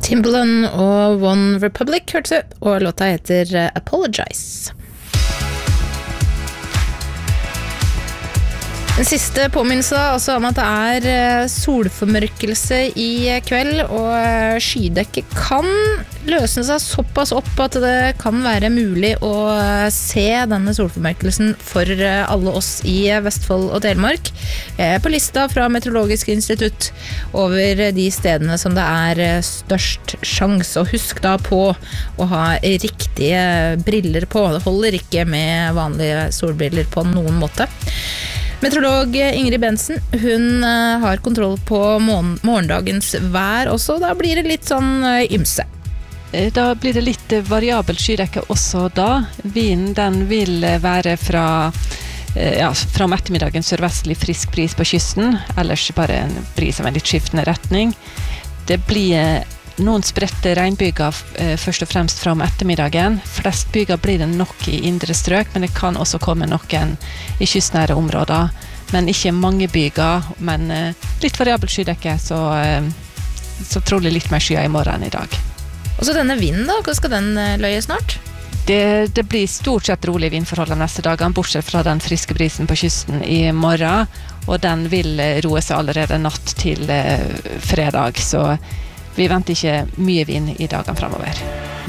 Timbaland og One Republic hørte du, og låta heter Apologize. Den siste påminnelse altså om at det solformørkelse i kveld, og skydekket kan løsne seg såpass opp at det kan være mulig å se denne solformørkelsen for alle oss i Vestfold og Telemark. På lista fra Meteorologisk institutt over de stedene som det størst sjans. Og husk da på å ha riktige briller på. Det holder ikke med vanlige solbriller på noen måte. Meteorolog Ingrid Bensen, hun har kontroll på morgendagens vær også. Da blir det litt sånn ymse. Da blir det litt variabelt skydekke også da. Vinden den vil være fra om ettermiddagen sørvestlig frisk bris på kysten, ellers bare en bris av en litt skiftende retning. Det blir noen spredte regnbyger først og fremst fra om ettermiddagen. Flest byger blir det nok i indre strøk, men det kan også komme noen i kystnære områder. Men ikke mange byger, men litt variabelt skydekke, så trolig litt mer skyer i morgen i dag. Og så denne vinden da, hva skal den løye snart? Det blir stort sett rolig vindforhold de neste dagene, bortsett fra den friske brisen på kysten i morgen, og den vil roe seg allerede natt til fredag, så vi venter ikke mye vind i dagene fremover.